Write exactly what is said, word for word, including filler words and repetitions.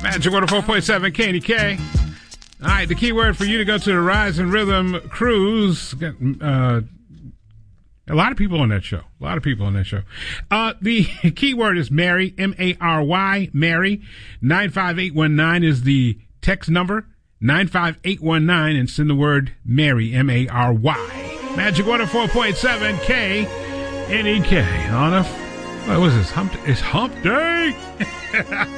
Magic one oh four point seven K N E K. All right, the key word for you to go to the Rise and Rhythm cruise. Uh, a lot of people on that show. A lot of people on that show. Uh, the key word is Mary, M A R Y, Mary. nine five eight one nine is the text number. nine five eight one nine and send the word Mary, M A R Y. Magic one oh four point seven K N E K. On a, what was this? Hump, it's hump day.